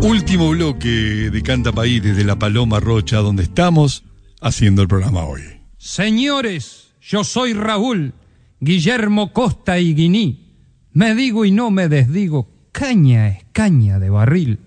Último bloque de Canta País desde La Paloma Rocha, donde estamos haciendo el programa hoy. Señores, yo soy Raúl Guillermo Costa y Guiní. Me digo y no me desdigo, caña es caña de barril.